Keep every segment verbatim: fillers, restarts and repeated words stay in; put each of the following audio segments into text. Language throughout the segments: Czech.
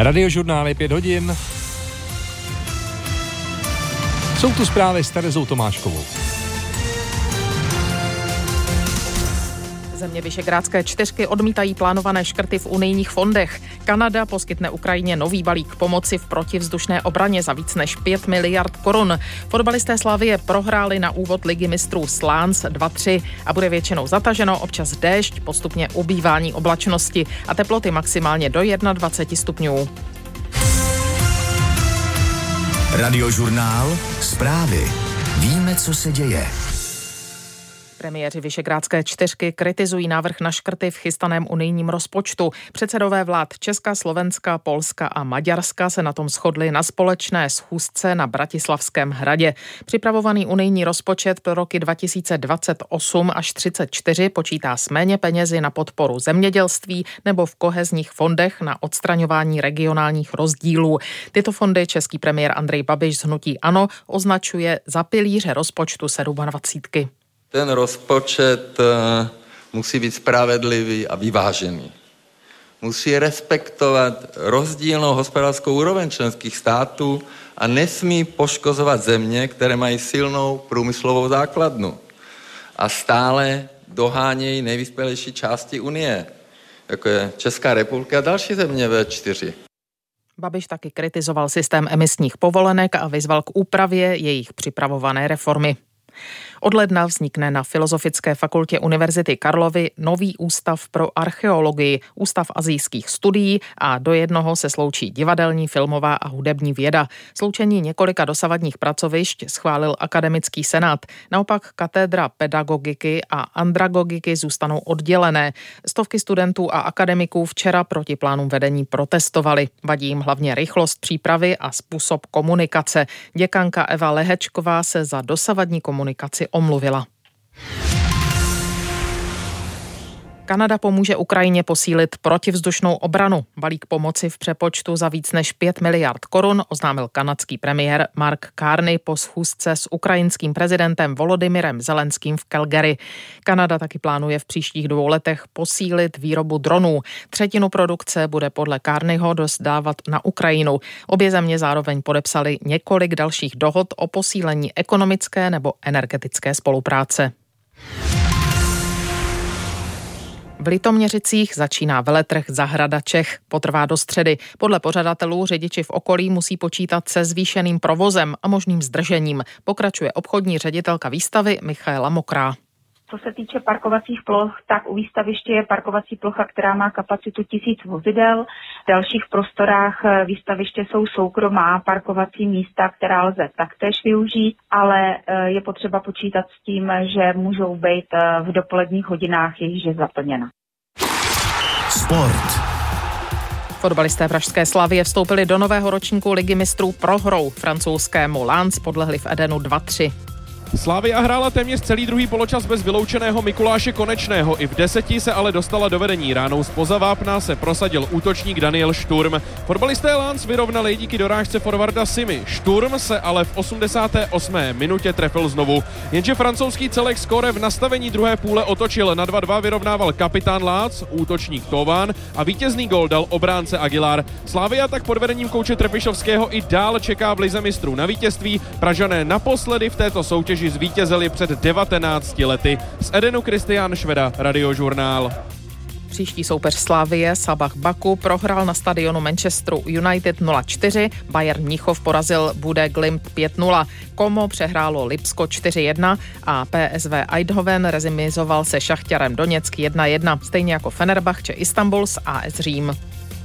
Radiožurnál je pět hodin. Jsou tu zprávy s Terezou Tomáškovou. Země Visegrádské čtyřky odmítají plánované škrty v unijních fondech. Kanada poskytne Ukrajině nový balík pomoci v protivzdušné obraně za víc než pět miliard korun. Fotbalisté Slavie prohráli na úvod ligy mistrů s Lens dva tři a bude většinou zataženo, občas déšť, postupně ubývání oblačnosti a teploty maximálně do dvacet jedna stupňů. Radiožurnál, zprávy. Víme, co se děje. Premiéři Visegrádské čtyřky kritizují návrh na škrty v chystaném unijním rozpočtu. Předsedové vlád Česka, Slovenska, Polska a Maďarska se na tom shodli na společné schůzce na Bratislavském hradě. Připravovaný unijní rozpočet pro roky dva tisíce dvacet osm až třicet čtyři počítá s méně penězi na podporu zemědělství nebo v kohezních fondech na odstraňování regionálních rozdílů. Tyto fondy český premiér Andrej Babiš z hnutí ANO označuje za pilíře rozpočtu sedmadvacítky. Ten rozpočet musí být spravedlivý a vyvážený. Musí respektovat rozdílnou hospodářskou úroveň členských států a nesmí poškozovat země, které mají silnou průmyslovou základnu a stále dohánějí nejvyspělejší části Unie, jako je Česká republika a další země vé čtyři. Babiš taky kritizoval systém emisních povolenek a vyzval k úpravě jejich připravované reformy. Od ledna vznikne na Filozofické fakultě Univerzity Karlovy nový ústav pro archeologii, ústav asijských studií a do jednoho se sloučí divadelní, filmová a hudební věda. Sloučení několika dosavadních pracovišť schválil akademický senát. Naopak katedra pedagogiky a andragogiky zůstanou oddělené. Stovky studentů a akademiků včera proti plánům vedení protestovali. Vadí jim hlavně rychlost přípravy a způsob komunikace. Děkanka Eva Lehečková se za dosavadní komunikaci omluvila. Kanada pomůže Ukrajině posílit protivzdušnou obranu. Balík pomoci v přepočtu za víc než pět miliard korun oznámil kanadský premiér Mark Carney po schůzce s ukrajinským prezidentem Volodymyrem Zelenským v Calgary. Kanada taky plánuje v příštích dvou letech posílit výrobu dronů. Třetinu produkce bude podle Carneyho dostávat na Ukrajinu. Obě země zároveň podepsaly několik dalších dohod o posílení ekonomické nebo energetické spolupráce. V Litoměřicích začíná veletrh Zahrada Čech. Potrvá do středy. Podle pořadatelů řidiči v okolí musí počítat se zvýšeným provozem a možným zdržením. Pokračuje obchodní ředitelka výstavy Michaela Mokrá. Co se týče parkovacích ploch, tak u výstaviště je parkovací plocha, která má kapacitu tisíc vozidel. V dalších prostorách výstaviště jsou soukromá parkovací místa, která lze taktéž využít, ale je potřeba počítat s tím, že můžou být v dopoledních hodinách již zaplněna. Sport. Fotbalisté pražské Slavie vstoupili do nového ročníku Ligy mistrů prohrou. Francouzskému Lens podlehli v Edenu dva tři. Slavia hrála téměř celý druhý poločas bez vyloučeného Mikuláše Konečného. I v deseti se ale dostala do vedení. Ránou zpoza vápna se prosadil útočník Daniel Šturm. Fotbalisté Lens vyrovnali díky dorážce forwarda Simy. Šturm se ale v osmdesáté osmé minutě trefil znovu. Jenže francouzský celek skóre v nastavení druhé půle otočil. Na dva dva vyrovnával kapitán Lác, útočník Tovan a vítězný gól dal obránce Aguilar. Slavia tak pod vedením kouče Trpišovského i dál čeká v lize mistrů na vítězství. Pražané naposledy v této soutěži zvítězili před devatenácti lety. Z Edenu Kristián Šveda, Radiožurnál. Příští soupeř Slavie Sabah Baku prohrál na stadionu Manchesteru United nula čtyři, Bayern Mnichov porazil Bude Glimt pět nula, Como přehrálo Lipsko čtyři jedna a P S V Eindhoven rezimizoval se Šachťarem Doněck jedna jedna, stejně jako Fenerbahce Istanbul s A S Řím.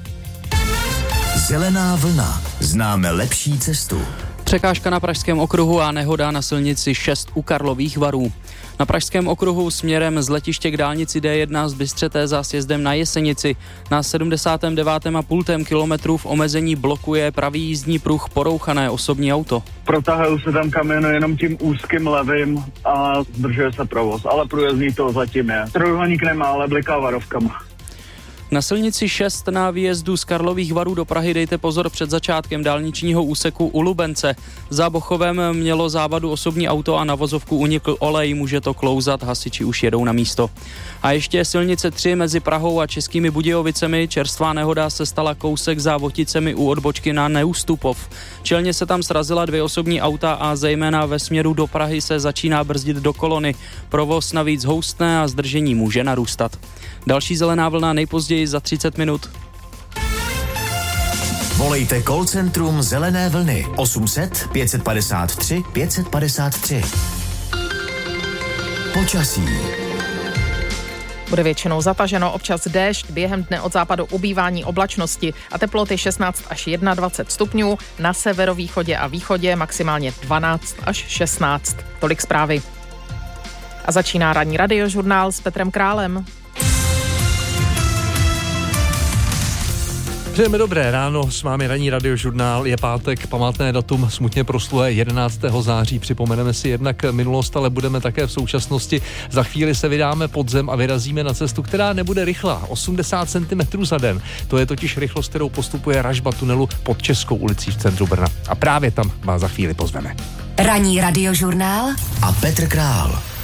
Zelená vlna. Známe lepší cestu. Překážka na Pražském okruhu a nehoda na silnici šest u Karlových Varů. Na Pražském okruhu směrem z letiště k dálnici D jedna z Bystřeté za sjezdem na Jesenici na sedmdesátém devátém a půl kilometru v omezení blokuje pravý jízdní pruh porouchané osobní auto. Protahují se tam kamiony jenom tím úzkým levým a zdržuje se provoz, ale průjezdní to zatím je. Trojúhelník nemá, ale bliká varovkama. Na silnici šest na výjezdu z Karlových Varů do Prahy dejte pozor před začátkem dálničního úseku u Lubence. Za Bochovem mělo závadu osobní auto a na vozovku unikl olej, může to klouzat, hasiči už jedou na místo. A ještě silnice tři mezi Prahou a Českými Budějovicemi, čerstvá nehoda se stala kousek za Voticemi u odbočky na Neustupov. Čelně se tam srazila dvě osobní auta a zejména ve směru do Prahy se začíná brzdit do kolony. Provoz navíc houstne a zdržení může narůstat. Další zelená vlna nejpozději za třicet minut. Volejte call centrum Zelené vlny osm set pět padesát tři pět padesát tři. Počasí. Bude většinou zataženo, občas déšť, během dne od západu ubývání oblačnosti a teploty šestnáct až dvacet jedna stupňů, na severovýchodě a východě maximálně dvanáct až šestnáct. Tolik zprávy. A začíná ranní radiožurnál s Petrem Králem. Přejeme dobré ráno, s vámi ranní radiožurnál, je pátek, památné datum, smutně proslulé jedenáctého září, připomeneme si jednak minulost, ale budeme také v současnosti. Za chvíli se vydáme pod zem a vyrazíme na cestu, která nebude rychlá, osmdesát centimetrů za den. To je totiž rychlost, kterou postupuje ražba tunelu pod Českou ulicí v centru Brna. A právě tam vás za chvíli pozveme. Ranní radiožurnál a Petr Král.